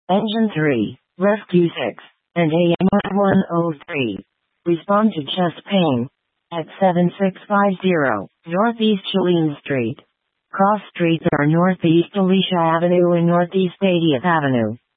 Engine 3, Rescue 6, and AMR 103. Respond to chest pain at 7650 Northeast Chalene Street. Cross streets are Northeast Alicia Avenue and Northeast 80th Avenue.